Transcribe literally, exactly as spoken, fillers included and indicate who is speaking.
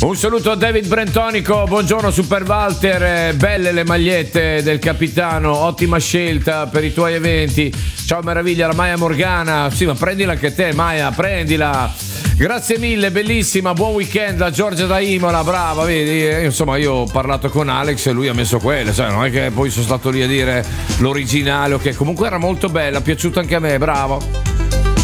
Speaker 1: Un saluto a David Brentonico, buongiorno Super Walter, belle le magliette del capitano, ottima scelta per i tuoi eventi. Ciao meraviglia, la Maya Morgana, sì ma prendila anche te Maya, prendila. Grazie mille, bellissima, buon weekend a Giorgia da Imola, brava, vedi, insomma io ho parlato con Alex e lui ha messo quelle, sai, non è che poi sono stato lì a dire l'originale, ok, comunque era molto bella, piaciuta anche a me, bravo.